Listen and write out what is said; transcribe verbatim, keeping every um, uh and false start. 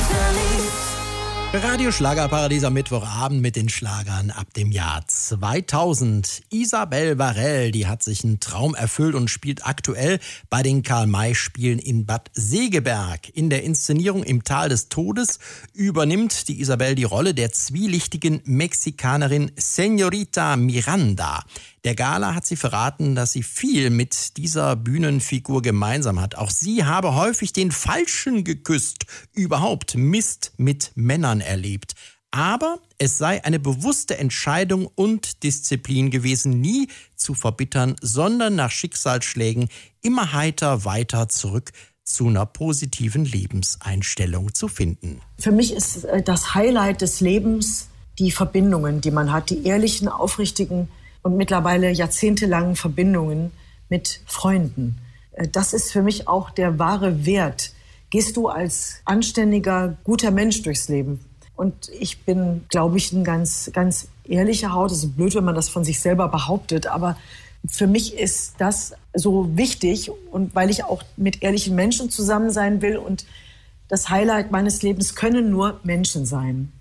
Radio Schlagerparadies am Mittwochabend mit den Schlagern ab dem Jahr zweitausend. Isabelle Varell, die hat sich einen Traum erfüllt und spielt aktuell bei den Karl-May-Spielen in Bad Segeberg. In der Inszenierung Im Tal des Todes übernimmt die Isabelle die Rolle der zwielichtigen Mexikanerin Señorita Miranda. Der Gala hat sie verraten, dass sie viel mit dieser Bühnenfigur gemeinsam hat. Auch sie habe häufig den Falschen geküsst, überhaupt Mist mit Männern erlebt. Aber es sei eine bewusste Entscheidung und Disziplin gewesen, nie zu verbittern, sondern nach Schicksalsschlägen immer heiter weiter zurück zu einer positiven Lebenseinstellung zu finden. Für mich ist das Highlight des Lebens die Verbindungen, die man hat, die ehrlichen, aufrichtigen und mittlerweile jahrzehntelangen Verbindungen mit Freunden. Das ist für mich auch der wahre Wert. Gehst du als anständiger, guter Mensch durchs Leben? Und ich bin, glaube ich, ein ganz, ganz ehrlicher Haut. Es ist blöd, wenn man das von sich selber behauptet, aber für mich ist das so wichtig und weil ich auch mit ehrlichen Menschen zusammen sein will und das Highlight meines Lebens können nur Menschen sein.